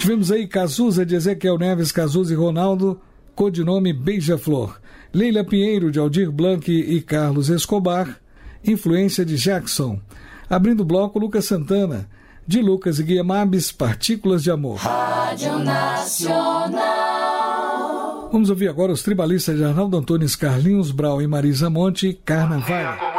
Tivemos aí Cazuza, de Ezequiel Neves, Cazuza e Ronaldo, codinome Beija-Flor. Leila Pinheiro, de Aldir Blanc e Carlos Escobar, Influência de Jackson. Abrindo o bloco, Lucas Santana, de Lucas e Guiamabes, Partículas de Amor. Rádio Nacional. Vamos ouvir agora os tribalistas de Arnaldo Antunes, Carlinhos Brau e Marisa Monte, Carnaval.